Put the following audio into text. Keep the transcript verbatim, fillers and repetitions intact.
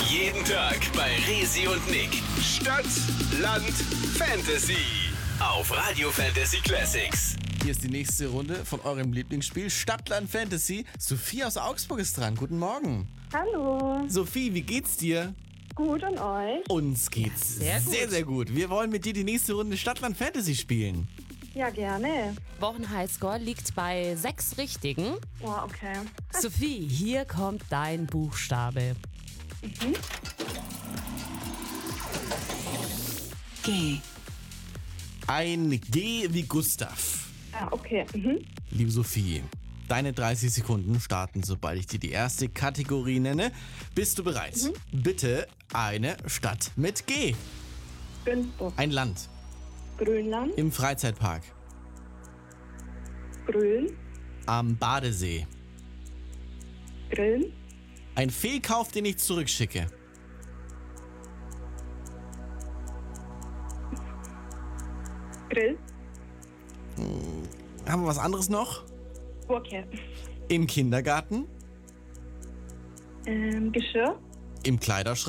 Jeden Tag bei Resi und Nick. Stadt, Land, Fantasy. Auf Radio Fantasy Classics. Hier ist die nächste Runde von eurem Lieblingsspiel Stadtland Fantasy. Sophie aus Augsburg ist dran. Guten Morgen. Hallo. Sophie, wie geht's dir? Gut und euch? Uns geht's Sehr gut. sehr, sehr gut. Wir wollen mit dir die nächste Runde Stadtland Fantasy spielen. Ja, gerne. Wochenhighscore liegt bei sechs Richtigen. Oh, okay. Sophie, hier kommt dein Buchstabe. G. Ein G wie Gustav. Ah, okay. Mhm. Liebe Sophie, deine dreißig Sekunden starten, sobald ich dir die erste Kategorie nenne. Bist du bereit? Bitte eine Stadt mit G. Günzburg. Ein Land. Grönland. Im Freizeitpark. Grün. Am Badesee. Grillen. Ein Fehlkauf, den ich zurückschicke. Grill. Haben wir was anderes noch? Okay. Im Kindergarten. Ähm, Geschirr. Im Kleiderschrank.